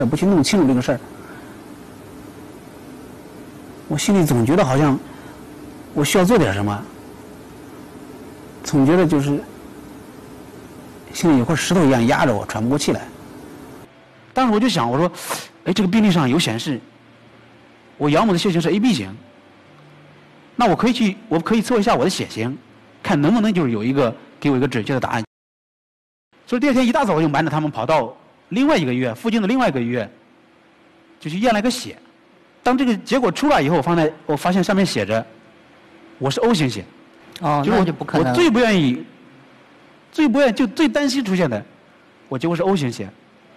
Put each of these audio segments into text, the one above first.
不去弄清楚这个事儿，我心里总觉得好像我需要做点什么，总觉得就是心里有块石头一样压着我，喘不过气来。当时我就想，我说，哎，这个病历上有显示，我养母的血型是 AB 型，那我可以测一下我的血型，看能不能就是给我一个准确的答案。所以第二天一大早我就瞒着他们跑到另外一个医院，附近的另外一个医院，就去验了个血。当这个结果出来以后，我发现上面写着我是 O 型血。 哦，那就不可能。 我最不愿意就最担心出现的，我结果是 O 型血。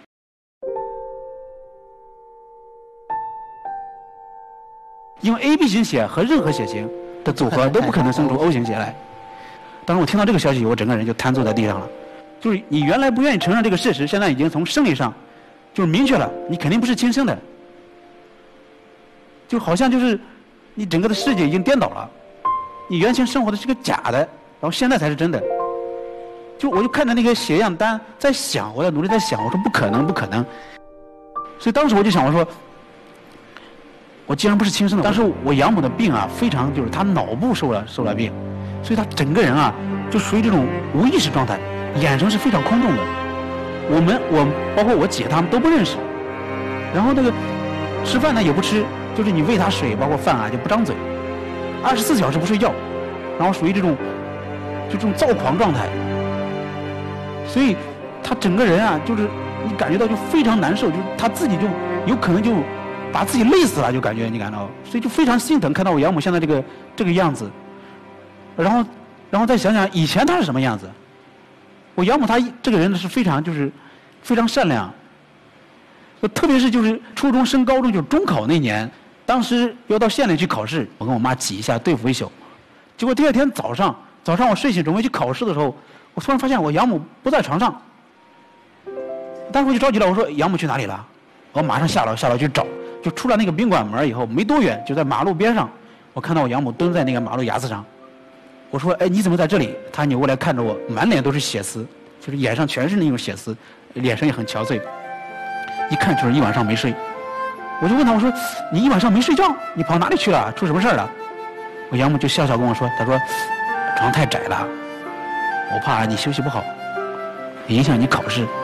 因为 AB 型血和任何血型的组合都不可能生出 O 型血来。当时我听到这个消息，我整个人就瘫坐在地上了。就是你原来不愿意承认这个事实，现在已经从生理上就是明确了，你肯定不是亲生的。就好像就是你整个的世界已经颠倒了，你原先生活的是个假的，然后现在才是真的。我就看着那个血样单在想，我在努力在想，我说不可能不可能。所以当时我就想，我说我既然不是亲生的，但是我养母的病啊，非常就是她脑部受了病，所以她整个人啊就属于这种无意识状态，眼神是非常空洞的。我包括我姐他们都不认识，然后那个吃饭呢也不吃，就是你喂她水包括饭啊就不张嘴，24小时不睡觉，然后属于这种躁狂状态。所以她整个人啊就是你感觉到就非常难受，就是她自己就有可能就把自己累死了，就感觉你感到，所以就非常心疼看到我养母现在这个样子，然后再想想以前她是什么样子。我养母她这个人是非常善良，特别是就是初中升高中就是中考那年，当时要到县里去考试，我跟我妈挤一下对付一宿，结果第二天早上我睡醒准备去考试的时候，我突然发现我养母不在床上，当时我就着急了，我说养母去哪里了？我马上下楼去找。就出了那个宾馆门以后，没多远就在马路边上，我看到我养母蹲在那个马路牙子上。我说：“哎，你怎么在这里？”她扭过来看着我，满脸都是血丝，就是眼上全是那种血丝，脸上也很憔悴，一看就是一晚上没睡。我就问她，我说：“你一晚上没睡觉，你跑哪里去了？出什么事儿了？”我养母就笑笑跟我说：“她说床太窄了，我怕你休息不好，影响你考试。”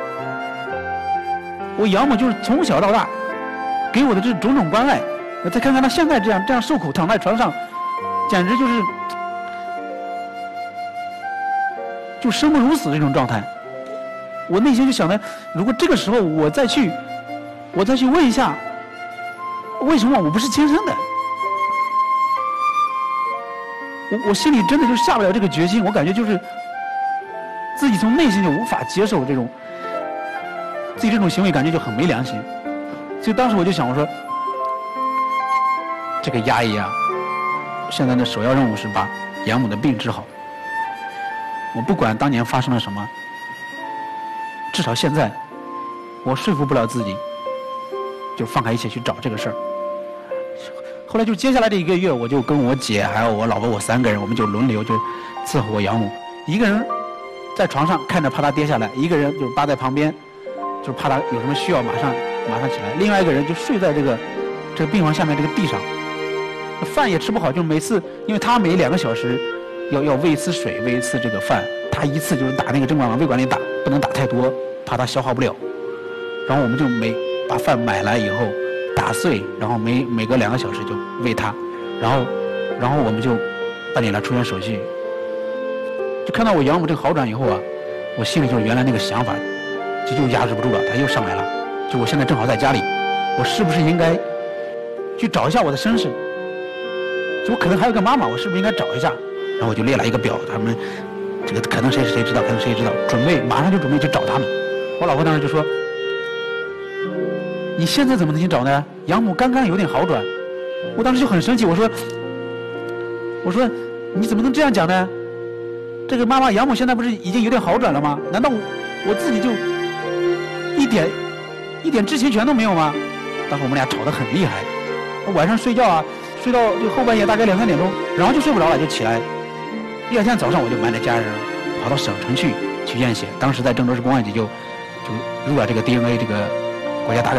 我养母就是从小到大给我的这种种关爱，再看看他现在这样受苦躺在床上，简直就生不如死这种状态。我内心就想着，如果这个时候我再去问一下，为什么我不是亲生的？我心里真的就下不了这个决心，我感觉就是自己从内心就无法接受自己这种行为，感觉就很没良心。所以当时我就想，我说这个牙医啊，现在的首要任务是把养母的病治好。我不管当年发生了什么，至少现在我说服不了自己，就放开一切去找这个事儿。后来就接下来这1个月，我就跟我姐还有我老婆我3个人，我们就轮流就伺候我养母，一个人在床上看着怕她跌下来，一个人就扒在旁边，就是怕她有什么需要马上起来，另外一个人就睡在这个病房下面这个地上，饭也吃不好，就每次因为他每2个小时要喂一次水，喂一次这个饭，他一次就是打那个针管往胃管里打，不能打太多，怕他消化不了。然后我们就把饭买来以后打碎，然后每隔2个小时就喂他，然后我们就办理了出院手续。就看到我养母这个好转以后啊，我心里就是原来那个想法就又压制不住了，它又上来了。就我现在正好在家里，我是不是应该去找一下我的身世？就我可能还有个妈妈，我是不是应该找一下？然后我就列了一个表，他们这个可能谁知道，可能谁知道，马上就准备去找他们。我老婆当时就说：“你现在怎么能去找呢？养母刚刚有点好转。”我当时就很生气，我说你怎么能这样讲呢？这个养母现在不是已经有点好转了吗？难道我自己就一点知情权都没有吗？当时我们俩吵得很厉害，我晚上睡觉啊，睡到就后半夜大概2、3点钟，然后就睡不着了，就起来。第2天早上我就瞒着家人跑到省城去验血，当时在郑州市公安局就入了这个 DNA 这个国家打